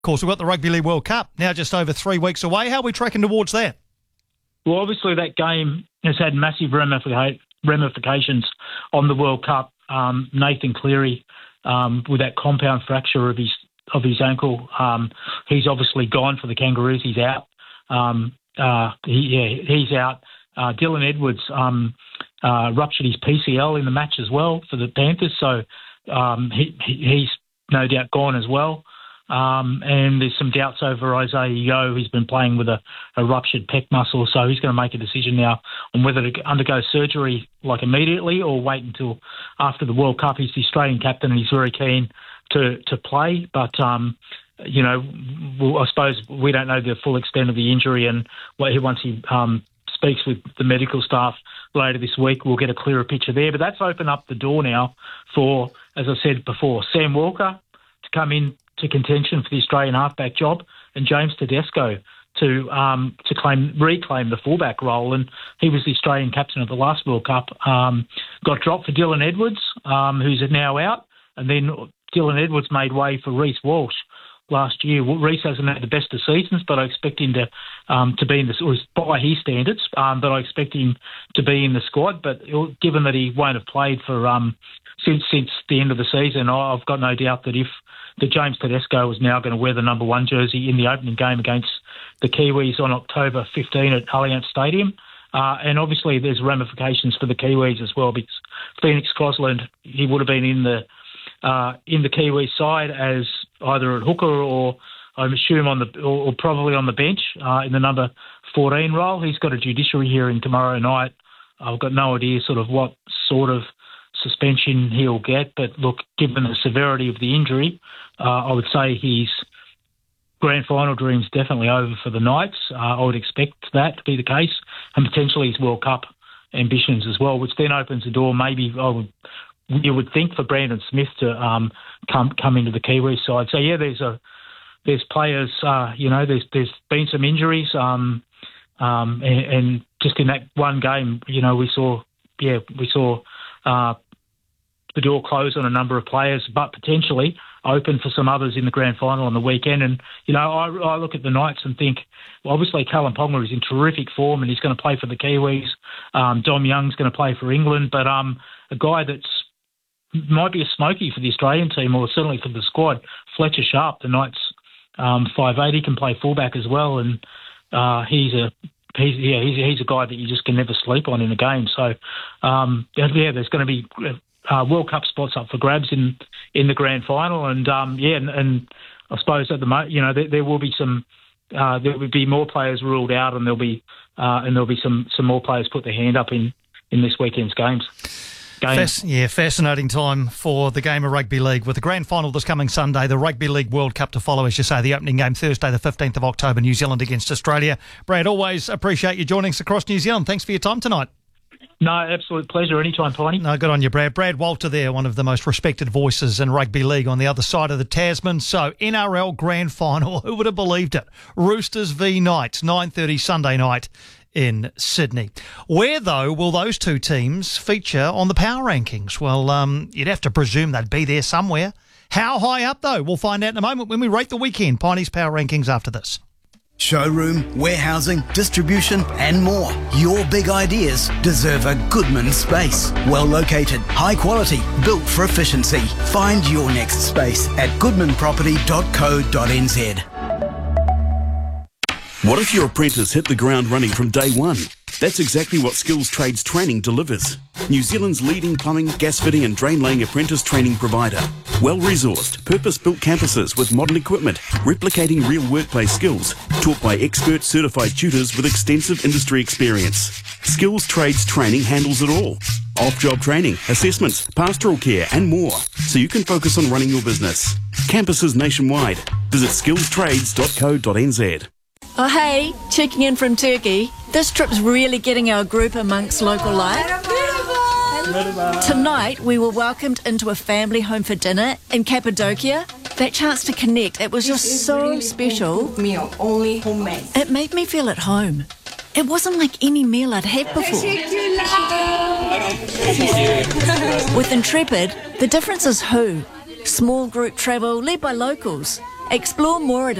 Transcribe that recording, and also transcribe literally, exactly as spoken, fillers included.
Of course, we've got the Rugby League World Cup now just over three weeks away. How are we tracking towards that? Well, obviously that game has had massive ramifications on the World Cup. Um, Nathan Cleary, um, with that compound fracture of his of his ankle, um, he's obviously gone for the Kangaroos. He's out. Um, uh, he, yeah, he's out. Uh, Dylan Edwards um, uh, ruptured his P C L in the match as well for the Panthers, so um, he, he's no doubt gone as well. Um, and there's some doubts over Isaiah Yeo. He's been playing with a, a ruptured pec muscle, so he's going to make a decision now on whether to undergo surgery like immediately or wait until after the World Cup. He's the Australian captain and he's very keen to, to play, but um, you know, well, I suppose we don't know the full extent of the injury, and once he um, speaks with the medical staff later this week, we'll get a clearer picture there. But that's opened up the door now for, as I said before, Sam Walker to come in to contention for the Australian halfback job, and James Tedesco to um, to claim reclaim the fullback role. And he was the Australian captain of the last World Cup. Um, got dropped for Dylan Edwards, um, who's now out, and then Dylan Edwards made way for Reece Walsh last year. Reece hasn't had the best of seasons, but I expect him to um, to be in the, or by his standards, um, but I expect him to be in the squad. But given that he won't have played for um, since since the end of the season, I've got no doubt that if that James Tedesco is now going to wear the number one jersey in the opening game against the Kiwis on October fifteenth at Allianz Stadium. Uh, and obviously there's ramifications for the Kiwis as well, because Phoenix Crosland, he would have been in the uh, in the Kiwi side as either at hooker or I assume on the or, or probably on the bench uh, in the number fourteen role. He's got a judiciary hearing tomorrow night. I've got no idea sort of what sort of suspension he'll get, but look, given the severity of the injury, uh, I would say his grand final dream's definitely over for the Knights. Uh, I would expect that to be the case, and potentially his World Cup ambitions as well, which then opens the door maybe, I would, you would think, for Brandon Smith to um, come come into the Kiwi side. So yeah, there's a there's players, uh, you know, there's there's been some injuries, um, um, and, and just in that one game, you know, we saw yeah we saw. Uh, the door close on a number of players, but potentially open for some others in the grand final on the weekend. And, you know, I, I look at the Knights and think, well, obviously Callum Ponga is in terrific form and he's going to play for the Kiwis. Um, Dom Young's going to play for England, but um, a guy that's might be a smoky for the Australian team or certainly for the squad, Fletcher Sharp, the Knights um, five eight, he can play fullback as well, and uh, he's a He's yeah, he's, he's a guy that you just can never sleep on in a game. So, um, yeah, there's going to be uh, World Cup spots up for grabs in, in the grand final, and um, yeah, and, and I suppose at the moment, you know, there, there will be some, uh, there will be more players ruled out, and there'll be uh, and there'll be some, some more players put their hand up in, in this weekend's games. Fasc- yeah, fascinating time for the game of rugby league with the grand final this coming Sunday, the Rugby League World Cup to follow, as you say, the opening game Thursday the fifteenth of October, New Zealand against Australia. Brad, always appreciate you joining us across New Zealand. Thanks for your time tonight. No, absolute pleasure. Anytime, Piney. No, good on you, Brad. Brad Walter there, one of the most respected voices in rugby league on the other side of the Tasman. So, N R L grand final, who would have believed it? Roosters v Knights, nine thirty Sunday night in Sydney. Where, though, will those two teams feature on the power rankings? Well, um, you'd have to presume they'd be there somewhere. How high up, though? We'll find out in a moment when we rate the weekend. Piney's Power Rankings after this. Showroom, warehousing, distribution and more. Your big ideas deserve a Goodman space. Well located, high quality, built for efficiency. Find your next space at goodman property dot co dot n z. What if your apprentice hit the ground running from day one? That's exactly what Skills Trades Training delivers. New Zealand's leading plumbing, gas fitting and drain laying apprentice training provider. Well-resourced, purpose-built campuses with modern equipment, replicating real workplace skills, taught by expert certified tutors with extensive industry experience. Skills Trades Training handles it all. Off-job training, assessments, pastoral care and more, so you can focus on running your business. Campuses nationwide. Visit skills trades dot co dot n z. Oh hey, checking in from Turkey. This trip's really getting our group amongst local life. Tonight we were welcomed into a family home for dinner in Cappadocia. That chance to connect, it was just so special. Meal, only homemade. It made me feel at home. It wasn't like any meal I'd had before. With Intrepid, the difference is who. Small group travel led by locals. Explore more at